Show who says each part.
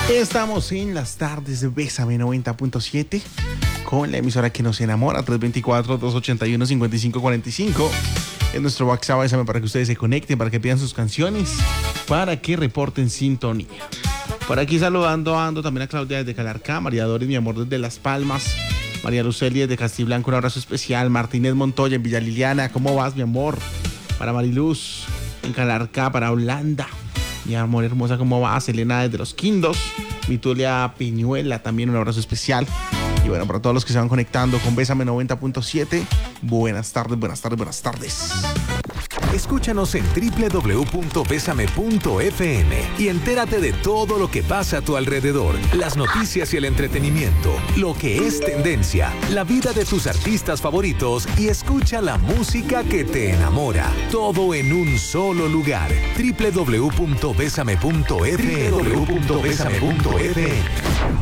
Speaker 1: Estamos en las tardes de Bésame 90.7 con la emisora que nos enamora, 324-281-5545. Es nuestro WhatsApp, Bésame, para que ustedes se conecten, para que pidan sus canciones, para que reporten sintonía. Por aquí saludando ando también a Claudia desde Calarcá, María Doris, mi amor, desde Las Palmas, María Luceli desde Castiblanco, un abrazo especial, Martínez Montoya en Villa Liliana, ¿cómo vas, mi amor? Para Mariluz en Calarcá, para Holanda, mi amor hermosa, ¿cómo vas? Elena desde Los Quindos, Vitulia Piñuela, también un abrazo especial. Y bueno, para todos los que se van conectando con Bésame 90.7, buenas tardes, buenas tardes, buenas tardes.
Speaker 2: Escúchanos en www.besame.fm y entérate de todo lo que pasa a tu alrededor, las noticias y el entretenimiento, lo que es tendencia, la vida de tus artistas favoritos y escucha la música que te enamora. Todo en un solo lugar. www.besame.fm.